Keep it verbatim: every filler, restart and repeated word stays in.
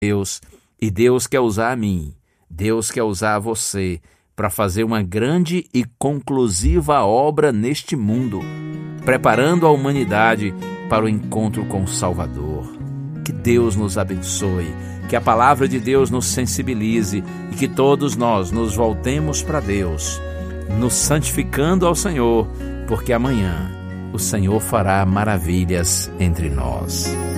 Deus, e Deus quer usar a mim, Deus quer usar você para fazer uma grande e conclusiva obra neste mundo, preparando a humanidade para o encontro com o Salvador. Que Deus nos abençoe, que a palavra de Deus nos sensibilize e que todos nós nos voltemos para Deus, nos santificando ao Senhor, porque amanhã o Senhor fará maravilhas entre nós.